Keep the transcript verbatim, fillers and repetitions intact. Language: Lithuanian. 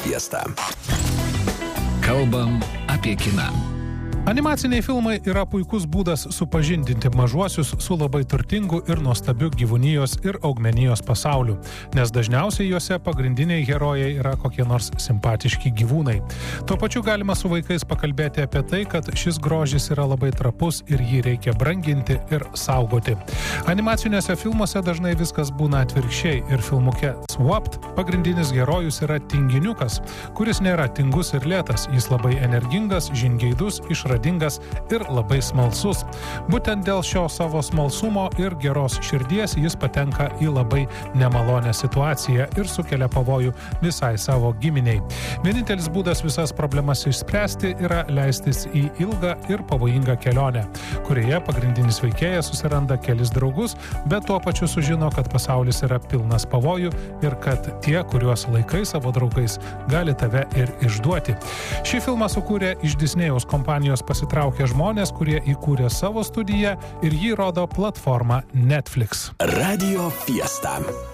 Fiesta. Kalbam apie kiną. Animaciniai filmai yra puikus būdas supažindinti mažuosius su labai turtingu ir nuostabiu gyvūnijos ir augmenijos pasauliu, nes dažniausiai juose pagrindiniai herojai yra kokie nors simpatiški gyvūnai. Tuo pačiu galima su vaikais pakalbėti apie tai, kad šis grožis yra labai trapus ir jį reikia branginti ir saugoti. Animaciniuose filmuose dažnai viskas būna atvirkščiai ir filmuke Swapped pagrindinis herojus yra tinginiukas, kuris nėra tingus ir lėtas, jis labai energingas, žingeidus, išradingas ir labai smalsus. Būtent dėl šio savo smalsumo ir geros širdies jis patenka į labai nemalonę situaciją ir sukelia pavojų visai savo giminiai. Vienintelis būdas visas problemas išspręsti yra leistis į ilgą ir pavojingą kelionę, kurioje pagrindinis veikėjas susiranda kelis draugus, bet tuo pačiu sužino, kad pasaulis yra pilnas pavojų ir kad tie, kuriuos laikai savo draugais, gali tave ir išduoti. Šį filmą sukūrė iš Disnėjaus kompanijos pasitraukė žmonės, kurie įkūrė savo studiją ir jį rodo platforma Netflix. Radio Fiesta.